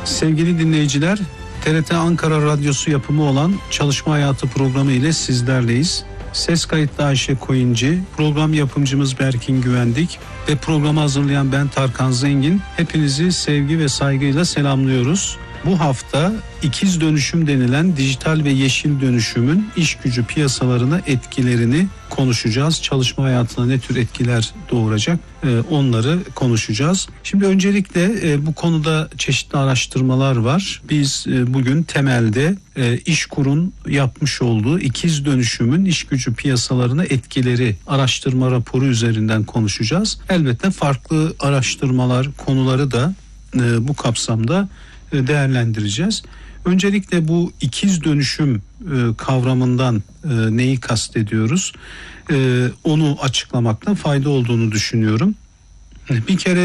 Sevgili dinleyiciler, TRT Ankara Radyosu yapımı olan Çalışma Hayatı programı ile sizlerleyiz. Ses kayıtlı Ayşe Koyuncu, program yapımcımız Berkin Güvendik ve programı hazırlayan ben Tarkan Zengin. Hepinizi sevgi ve saygıyla selamlıyoruz. Bu hafta ikiz dönüşüm denilen dijital ve yeşil dönüşümün iş gücü piyasalarına etkilerini konuşacağız. Çalışma hayatına ne tür etkiler doğuracak onları konuşacağız. Şimdi öncelikle bu konuda çeşitli araştırmalar var. Biz bugün temelde İşkur'un yapmış olduğu ikiz dönüşümün iş gücü piyasalarına etkileri araştırma raporu üzerinden konuşacağız. Elbette farklı araştırmalar konuları da bu kapsamda değerlendireceğiz. Öncelikle bu ikiz dönüşüm kavramından neyi kastediyoruz? Onu açıklamakta fayda olduğunu düşünüyorum. Bir kere